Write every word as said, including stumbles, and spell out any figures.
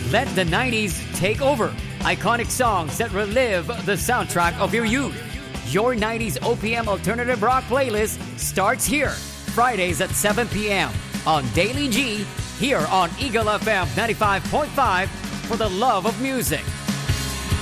Let the nineties take over. Iconic songs that relive the soundtrack of your youth. Your nineties O P M Alternative Rock playlist starts here. Fridays at seven p.m. on Daily G, here on Eagle F M ninety-five point five for the love of music.